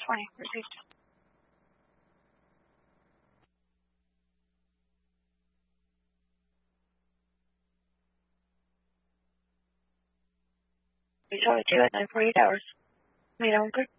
20 received. We told you at 9:48 hours. Made on good.